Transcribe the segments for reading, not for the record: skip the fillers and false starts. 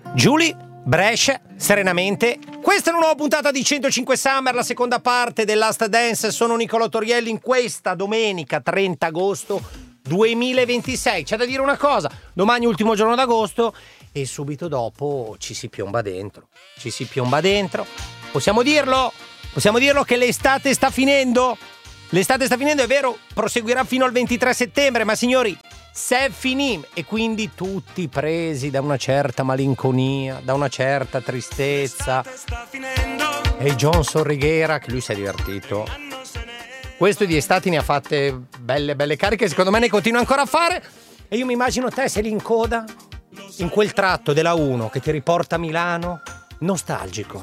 Julie, Brescia, serenamente. Questa è una nuova puntata di 105 Summer, la seconda parte del Last Dance. Sono Nicolò Torielli in questa domenica 30 agosto 2026. C'è da dire una cosa: domani ultimo giorno d'agosto e subito dopo ci si piomba dentro. Possiamo dirlo che l'estate sta finendo? L'estate sta finendo, è vero, proseguirà fino al 23 settembre, ma signori, c'est fini, e quindi tutti presi da una certa malinconia, da una certa tristezza. E John Sorrigera, che lui si è divertito. Questo di estati ne ha fatte belle cariche, secondo me ne continua ancora a fare. E io mi immagino te sei lì in coda, in quel tratto della 1 che ti riporta a Milano, nostalgico,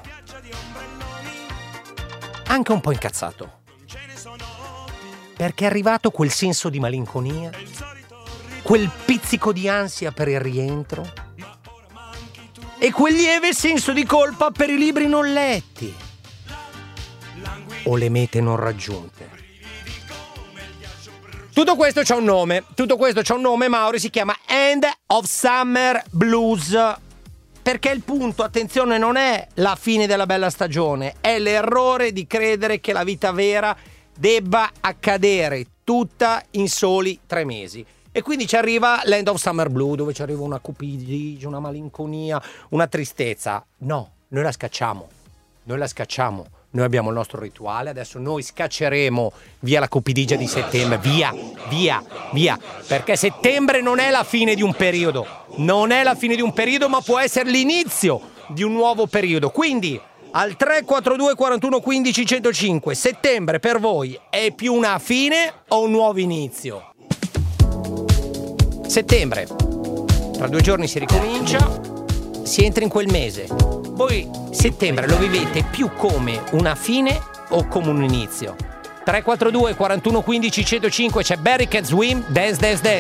anche un po' incazzato, perché è arrivato quel senso di malinconia, quel pizzico di ansia per il rientro e quel lieve senso di colpa per i libri non letti o le mete non raggiunte. Tutto questo c'ha un nome, Mauri, si chiama End of Summer Blues, perché il punto, attenzione, non è la fine della bella stagione, è l'errore di credere che la vita vera debba accadere tutta in soli 3 mesi. E quindi ci arriva l'End of Summer Blue, dove ci arriva una cupidigia, una malinconia, una tristezza. No, noi la scacciamo. Noi abbiamo il nostro rituale, adesso noi scacceremo via la cupidigia di settembre, via, perché settembre non è la fine di un periodo, ma può essere l'inizio di un nuovo periodo. Quindi al 342 41 15 105, settembre per voi è più una fine o un nuovo inizio? Settembre, tra 2 giorni si ricomincia, si entra in quel mese. Voi settembre lo vivete più come una fine o come un inizio? 342 41 15 105, c'è Barry Cat Swim, Dance Dance Dance.